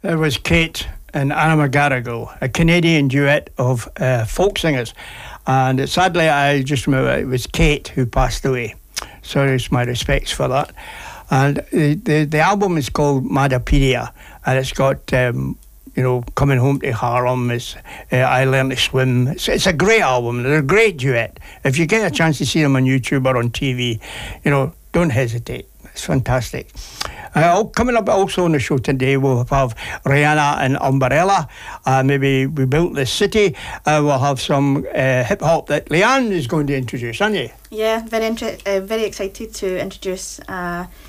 There was Kate and Anna McGarrigle, a Canadian duet of folk singers. And sadly, I just remember it was Kate who passed away. So it's my respects for that. And the album is called Madapedia, and it's got, Coming Home to Harlem, I Learned to Swim. It's a great album. They're a great duet. If you get a chance to see them on YouTube or on TV, don't hesitate. It's fantastic. Coming up also on the show today, we'll have Rihanna and Umbrella. Maybe We Built This City. We'll have some hip-hop that Leanne is going to introduce, aren't you? Yeah, very excited to introduce